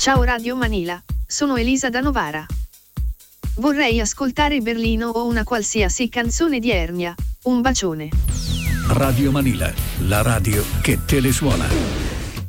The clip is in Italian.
Ciao Radio Manila, sono Elisa da Novara. Vorrei ascoltare Berlino o una qualsiasi canzone di Ernia. Un bacione. Radio Manila, la radio che te le suona.